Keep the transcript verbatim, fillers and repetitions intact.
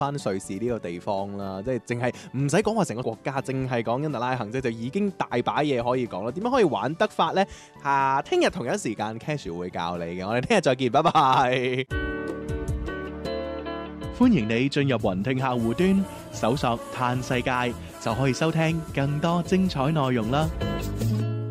翻瑞士呢個地方啦，即係淨係唔使講話成個國家，淨係講印度拉行啫，就已經大把嘢可以講啦。點樣可以玩得法呢？下聽日同一時間 Casual 會教你嘅，我哋聽日再見，拜拜。歡迎你進入雲聽客戶端，搜索嘆世界就可以收聽更多精彩內容啦。